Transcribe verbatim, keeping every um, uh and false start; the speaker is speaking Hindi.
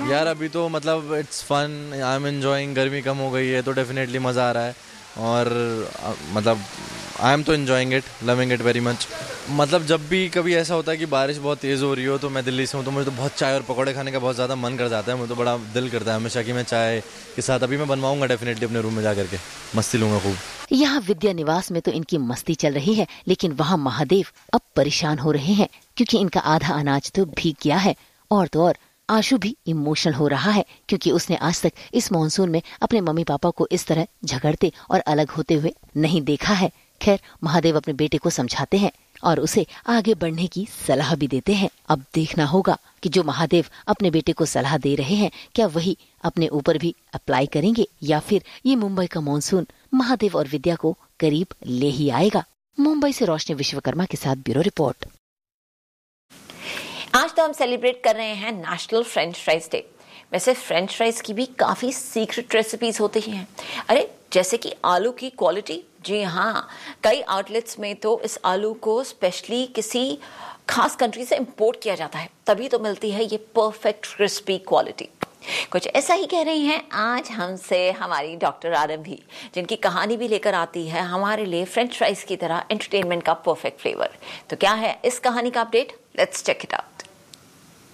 यार अभी तो मतलब it's fun, I am enjoying, गर्मी कम हो गई है तो डेफिनेटली मज़ा आ रहा है और अ, मतलब आई एम तो enjoying it, loving it very much. मतलब जब भी कभी ऐसा होता है कि बारिश बहुत तेज़ हो रही हो, तो मैं दिल्ली से हूँ तो मुझे तो बहुत चाय और पकौड़े खाने का बहुत ज़्यादा मन कर जाता है। मुझे तो बड़ा दिल करता है हमेशा कि मैं चाय के साथ, अभी मैं बनवाऊंगा डेफिनेटली अपने रूम में जा करके, मस्ती लूँगा खूब। यहाँ विद्या निवास में तो इनकी मस्ती चल रही है, लेकिन वहाँ महादेव अब परेशान हो रहे हैं क्योंकि इनका आधा अनाज तो भीग गया है। और तो और आशु भी इमोशनल हो रहा है क्योंकि उसने आज तक इस मॉनसून में अपने मम्मी पापा को इस तरह झगड़ते और अलग होते हुए नहीं देखा है। खैर, महादेव अपने बेटे को समझाते हैं और उसे आगे बढ़ने की सलाह भी देते हैं। अब देखना होगा कि जो महादेव अपने बेटे को सलाह दे रहे हैं, क्या वही अपने ऊपर भी अप्लाई करेंगे या फिर ये मुंबई का मॉनसून महादेव और विद्या को करीब ले ही आएगा। मुंबई से रोशनी विश्वकर्मा के साथ ब्यूरो रिपोर्ट। आज तो हम सेलिब्रेट कर रहे हैं नेशनल फ्रेंच फ्राइज डे। वैसे फ्रेंच फ्राइज की भी काफी सीक्रेट रेसिपीज होती हैं। अरे जैसे कि आलू की क्वालिटी, जी हाँ, कई आउटलेट्स में तो इस आलू को स्पेशली किसी खास कंट्री से इंपोर्ट किया जाता है, तभी तो मिलती है ये परफेक्ट क्रिस्पी क्वालिटी। कुछ ऐसा ही कह रही हैं आज हमसे हमारी डॉक्टर आरंभी, जिनकी कहानी भी लेकर आती है हमारे लिए फ्रेंच फ्राइज की तरह एंटरटेनमेंट का परफेक्ट फ्लेवर। तो क्या है इस कहानी का update? Let's check it out.